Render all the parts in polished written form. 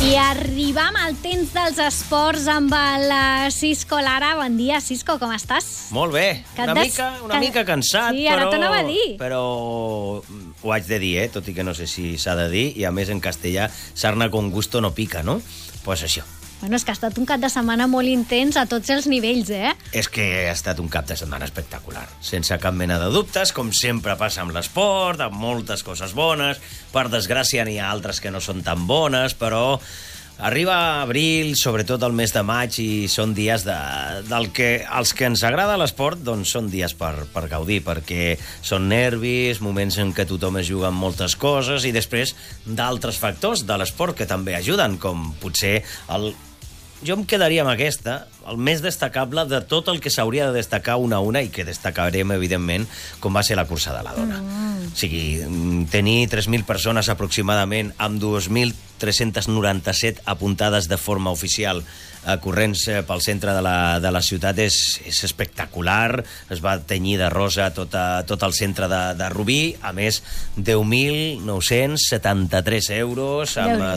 I arribam al temps dels esports amb el Xisco Lara. Bon dia, Xisco, com estàs? Molt bé. Una mica cansat, sí, ara t'anava a dir. Però ho haig de dir, tot i que no sé si s'ha de dir, i a més en castellà, sarna con gusto no pica, no? Pues això. Bueno, és que ha estat un cap de setmana molt intens a tots els nivells, És que ha estat un cap de setmana espectacular, sense cap mena de dubtes, com sempre passa amb l'esport, amb moltes coses bones. Per desgràcia n'hi ha altres que no són tan bones, però arriba abril, sobretot el mes de maig, i són dies els que ens agrada l'esport, doncs són dies per gaudir, perquè són nervis, moments en què tothom es juga amb moltes coses, i després d'altres factors de l'esport que també ajuden, com potser jo em quedaria amb aquesta, el més destacable de tot el que s'hauria de destacar una a una, i que destacarem, evidentment, com va ser la cursa de la dona. O sigui, tenir 3.000 persones aproximadament, amb 2.397 apuntades de forma oficial, corrents pel centre de la ciutat, és espectacular. Es va tenyir de rosa tot el centre de Rubí. A més, 10.973 euros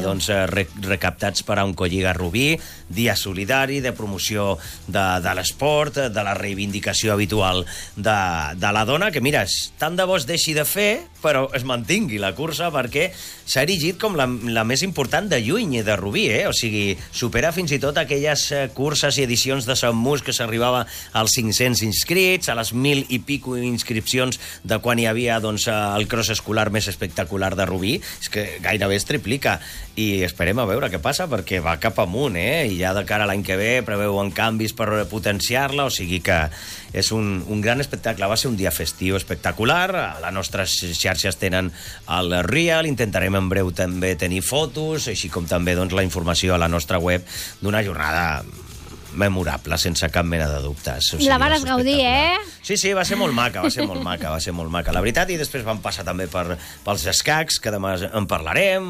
recaptats per a Oncolliga Rubí, dia solidari de promoció de l'esport, de la reivindicació habitual de la dona, que mira, tant de bo es deixi de fer, però es mantingui la cursa, perquè s'ha erigit com la més important de lluny de Rubí, O sigui, supera fins i tot aquelles curses i edicions de Sant Mus que s'arribava als 500 inscrits, a les 1.000 i pico inscripcions de quan hi havia el cross escolar més espectacular de Rubí. És que gairebé es triplica, i esperem a veure què passa, perquè va cap amunt, i ja de cara a l'any que ve preveuen canvis per potenciar-la, o sigui que és un gran espectacle. Va ser un dia festiu espectacular. A les nostres xarxes tenen el Real, intentarem en breu també tenir fotos, així com també la informació a la nostra web d'una jornada memorable, sense cap mena de dubtes. I la vares gaudir, Sí, va ser molt maca, va ser molt maca, la veritat. I després vam passar també pels escacs, que demà en parlarem,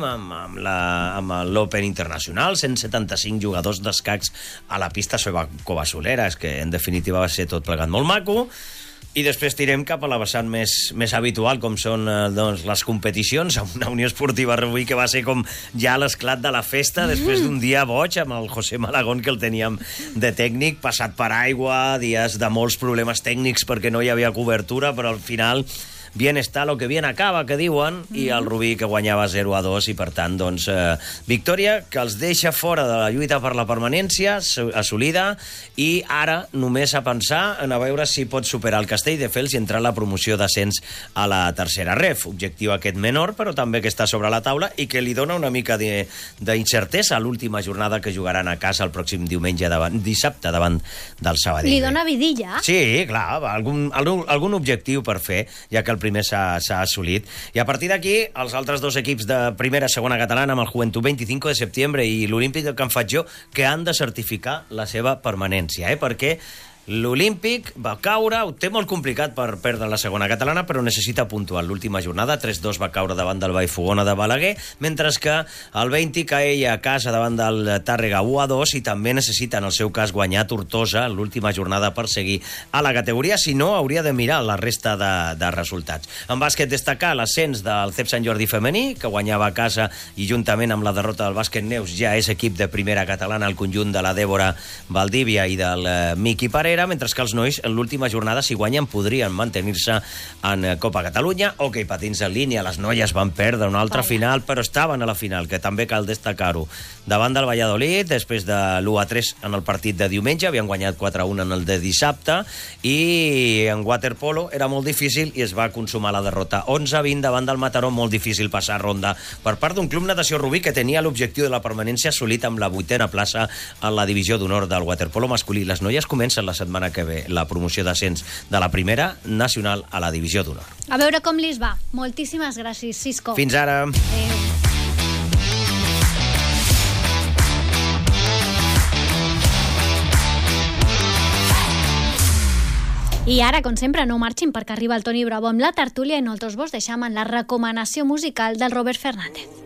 amb l'Open Internacional, 175 jugadors d'escacs a la pista Cova-Solera. És que, en definitiva, va ser tot plegat molt maco. I després tirem cap a la vessant més habitual, com són les competicions, amb una Unió Esportiva Rubí que va ser com ja l'esclat de la festa, després d'un dia boig amb el José Malagón, que el teníem de tècnic, passat per aigua, dies de molts problemes tècnics perquè no hi havia cobertura, però al final bien està lo que bien acaba, que diuen, i el Rubí que guanyava 0-2, i per tant, victòria que els deixa fora de la lluita per la permanència assolida, i ara només a pensar en a veure si pot superar el Castelldefels i entrar a la promoció d'ascens a la tercera ref. Objectiu aquest menor, però també que està sobre la taula i que li dona una mica d'incertesa a l'última jornada, que jugaran a casa el pròxim dissabte davant del Sabadell. Li dona vidilla? Sí, clar, algun objectiu per fer, ja que el primer s'ha assolit. I a partir d'aquí, els altres dos equips de primera i segona catalana, amb el Joventut 25 de setembre i l'Olímpic de Can Fatjó, que han de certificar la seva permanència, perquè l'Olímpic va caure, ho té molt complicat per perdre la segona catalana, però necessita puntuar l'última jornada. 3-2 va caure davant del Vallfogona de Balaguer, mentre que el 20 caia a casa davant del Tàrrega 1-2, i també necessita, en el seu cas, guanyar Tortosa l'última jornada per seguir a la categoria. Si no, hauria de mirar la resta de resultats. En bàsquet, destacar l'ascens del CEP Sant Jordi femení, que guanyava a casa, i juntament amb la derrota del Bàsquet Neus ja és equip de primera catalana al conjunt de la Dèbora Valdívia i del Miqui Parera, mentre que els nois en l'última jornada, si guanyen, podrien mantenir-se en Copa Catalunya. Hoquei patins en línia, les noies van perdre una altra final, però estaven a la final, que també cal destacar-ho, davant del Valladolid, després de l'1-3 en el partit de diumenge. Havien guanyat 4-1 en el de dissabte, i en waterpolo era molt difícil i es va consumar la derrota 11-20 davant del Mataró. Molt difícil passar ronda per part d'un Club Natació Rubí que tenia l'objectiu de la permanència assolit amb la 8a plaça en la divisió d'honor del waterpolo masculí. Les noies comencen la setmana que ve la promoció d'ascens de la primera nacional a la divisió d'honor. A veure com li va. Moltíssimes gràcies, Xisco. Fins ara. Adéu. I ara, com sempre, no marxin, perquè arriba el Toni Bravo amb la tertúlia, i nosaltres vos deixam en la recomanació musical del Robert Fernández.